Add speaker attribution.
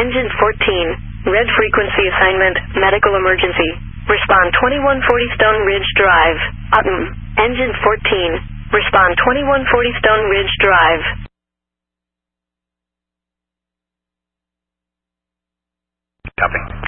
Speaker 1: Engine 14. Red frequency assignment, medical emergency. Respond 2140 Stone Ridge Drive. Engine 14. Respond 2140 Stone Ridge Drive.
Speaker 2: Copy.